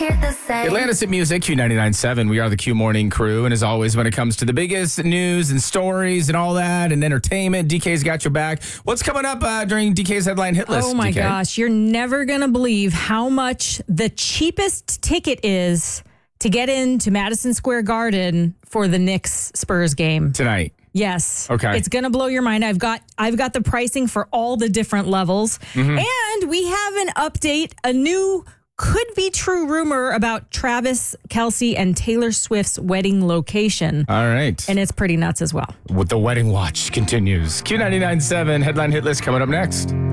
hear the same. Atlantis at Music, Q99.7. We are the Q Morning Crew. And as always, when it comes to the biggest news and stories and all that and entertainment, DK's got your back. What's coming up during DK's headline hit list? Oh, my DK? gosh. You're never going to believe how much the cheapest ticket is to get into Madison Square Garden for the Knicks-Spurs game. Tonight. Yes. Okay. It's going to blow your mind. I've got the pricing for all the different levels. Mm-hmm. And we have an update, a new could-be-true rumor about Travis Kelce and Taylor Swift's wedding location. All right. And it's pretty nuts as well. With the wedding watch continues. Q99.7 headline hit list coming up next.